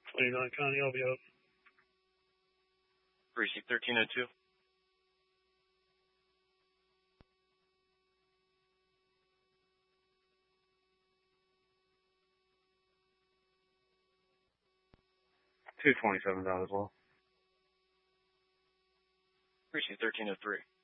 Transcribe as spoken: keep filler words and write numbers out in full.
twenty-nine County, I'll be up. Precinct thirteen oh two. two twenty-seven down as well. Precinct thirteen oh three.